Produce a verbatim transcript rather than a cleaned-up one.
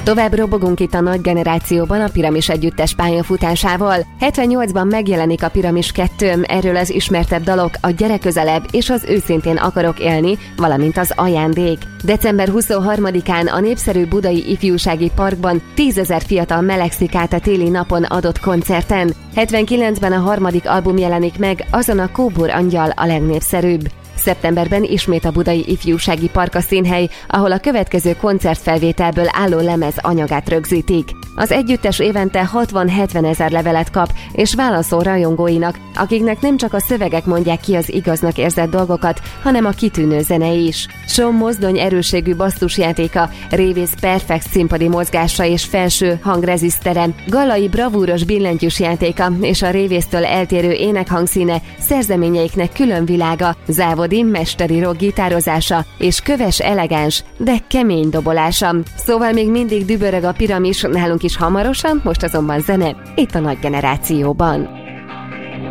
Tovább robogunk itt a Nagy Generációban a Piramis együttes pályafutásával. hetvennyolcban megjelenik a Piramis kettő, erről az ismertebb dalok a Gyere közelebb és az Őszintén akarok élni, valamint az Ajándék. december huszonharmadikán a népszerű budai ifjúsági parkban tízezer fiatal melegszik át a téli napon adott koncerten. hetvenkilencben a harmadik album jelenik meg, azon a Kóbor Angyal a legnépszerűbb. Szeptemberben ismét a budai ifjúsági park a színhely, ahol a következő koncertfelvételből álló lemez anyagát rögzítik. Az együttes évente hatvan-hetven ezer levelet kap, és válaszol rajongóinak, akiknek nem csak a szövegek mondják ki az igaznak érzett dolgokat, hanem a kitűnő zene is. Sean mozdony erősségű basszusjátéka, Révész perfekt színpadi mozgása és felső hangrezisztere, Gallai bravúros billentyűs játéka és a Révésztől eltérő énekhangszíne szerzeményeiknek külön világa, Závodi mesteri rock gitározása és köves elegáns, de kemény dobolása. Szóval még mindig dübörög a Piramis, nálunk is hamarosan, most azonban zene, itt a Nagy Generációban.